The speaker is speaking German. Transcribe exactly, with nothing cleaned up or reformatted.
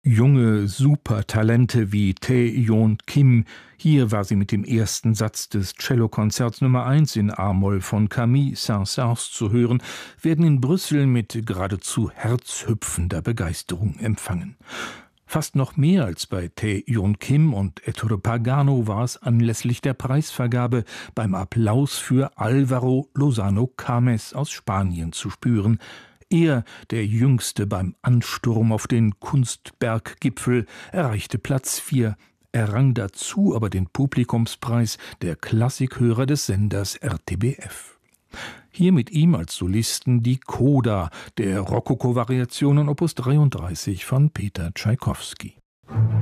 Junge Supertalente wie Tae-Yeon Kim, hier war sie mit dem ersten Satz des Cellokonzerts Nummer eins in A-Moll von Camille Saint-Saëns zu hören, werden in Brüssel mit geradezu herzhüpfender Begeisterung empfangen. Fast noch mehr als bei Tae-Yeon Kim und Ettore Pagano war es anlässlich der Preisvergabe beim Applaus für Álvaro Lozano Cames aus Spanien zu spüren. Er, der Jüngste beim Ansturm auf den Kunstberggipfel, erreichte Platz vier, errang dazu aber den Publikumspreis der Klassikhörer des Senders R T B F. Hier mit ihm als Solisten die Coda der Rokoko-Variationen Opus dreiunddreißig von Peter Tschaikowski.